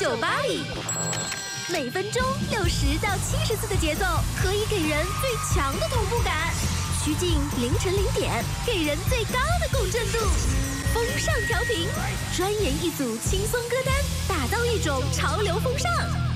酒吧里，每分钟60到70次的节奏，可以给人最强的同步感。趋近凌晨0点，给人最高的共振度。风尚调频，专研一组轻松歌单，打造一种潮流风尚。